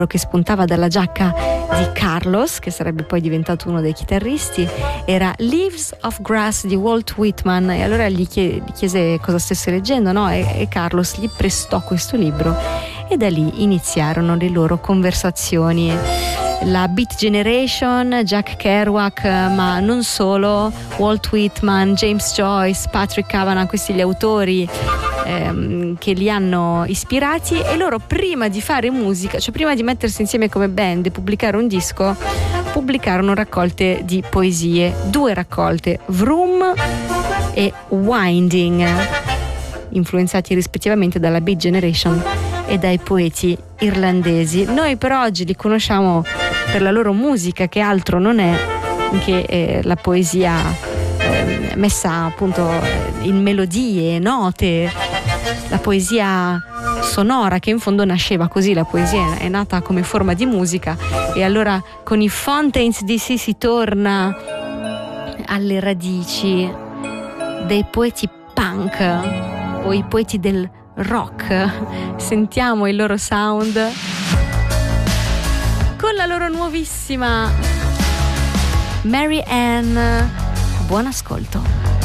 che spuntava dalla giacca di Carlos, che sarebbe poi diventato uno dei chitarristi, era Leaves of Grass di Walt Whitman, e allora gli chiese cosa stesse leggendo, no? E Carlos gli prestò questo libro e da lì iniziarono le loro conversazioni. La Beat Generation, Jack Kerouac, ma non solo, Walt Whitman, James Joyce, Patrick Kavanagh, questi gli autori che li hanno ispirati, e loro prima di fare musica, cioè prima di mettersi insieme come band e pubblicare un disco, pubblicarono raccolte di poesie, 2 raccolte, Vroom e Winding, influenzati rispettivamente dalla Beat Generation e dai poeti irlandesi. Noi per oggi li conosciamo per la loro musica, che altro non è che la poesia messa appunto in melodie, note, la poesia sonora, che in fondo nasceva così. La poesia è nata come forma di musica, e allora con i Fontaines DC si torna alle radici dei poeti punk o i poeti del rock. Sentiamo il loro sound con la loro nuovissima Mary Ann. Buon ascolto.